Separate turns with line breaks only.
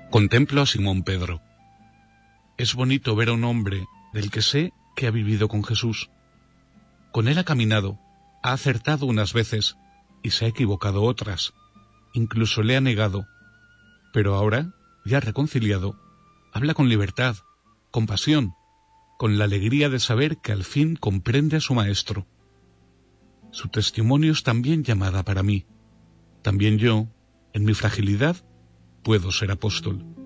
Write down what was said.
Contemplo a Simón Pedro. Es bonito ver a un hombre del que sé que ha vivido con Jesús. Con él ha caminado, ha acertado unas veces y se ha equivocado otras. Incluso le ha negado. Pero ahora, ya reconciliado, habla con libertad, con pasión, con la alegría de saber que al fin comprende a su maestro. Su testimonio es también llamada para mí. También yo, en mi fragilidad, puedo ser apóstol.